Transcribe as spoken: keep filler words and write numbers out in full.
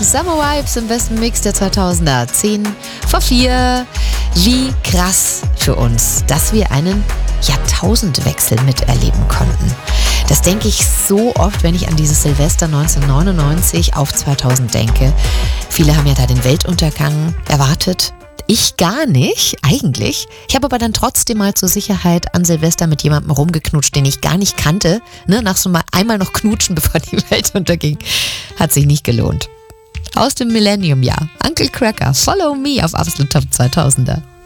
Summer Vibes im besten Mix der zweitausender. zehn vor vier. Wie krass für uns, dass wir einen Jahrtausendwechsel miterleben konnten. Das denke ich so oft, wenn ich an dieses Silvester neunzehnhundertneunundneunzig auf zweitausend denke. Viele haben ja da den Weltuntergang erwartet. Ich gar nicht, eigentlich. Ich habe aber dann trotzdem mal zur Sicherheit an Silvester mit jemandem rumgeknutscht, den ich gar nicht kannte. Ne, nach so mal einmal noch knutschen, bevor die Welt unterging. Hat sich nicht gelohnt. Aus dem Millennium-Jahr. Uncle Cracker, Follow Me auf Absolut Top zweitausender.